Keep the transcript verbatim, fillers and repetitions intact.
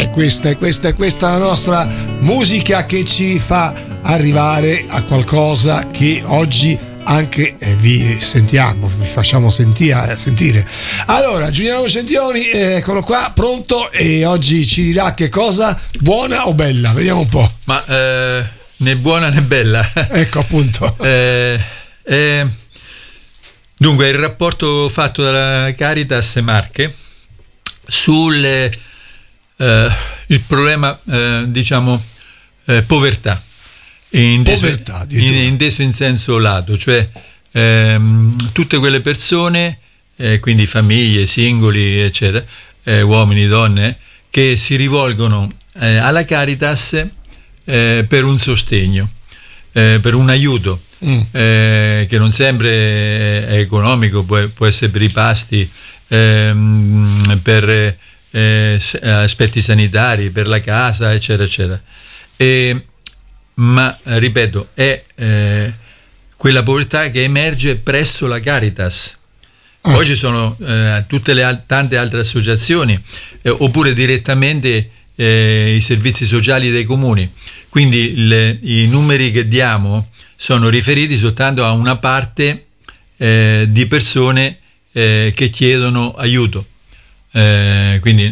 è questa, è questa, è questa la nostra musica che ci fa arrivare a qualcosa che oggi anche eh, vi sentiamo, vi facciamo sentire, sentire. Allora, Giuliano Centioni, eh, eccolo qua, pronto, e oggi ci dirà che cosa, buona o bella? Vediamo un po'. Ma eh, né buona né bella. Ecco, appunto. eh, eh, dunque, il rapporto fatto dalla Caritas Marche sul eh, il problema, eh, diciamo, eh, povertà. Inteso, Povertà, in, inteso in senso lato, cioè ehm, tutte quelle persone, eh, quindi famiglie, singoli, eccetera, eh, uomini, donne, che si rivolgono eh, alla Caritas eh, per un sostegno, eh, per un aiuto, mm. eh, che non sempre è economico, può, può essere per i pasti, ehm, per eh, aspetti sanitari, per la casa, eccetera, eccetera. E, ma ripeto, è eh, quella povertà che emerge presso la Caritas. Ah. Poi ci sono eh, tutte le al- tante altre associazioni, eh, oppure direttamente eh, i servizi sociali dei comuni. Quindi le, i numeri che diamo sono riferiti soltanto a una parte eh, di persone eh, che chiedono aiuto. Eh, quindi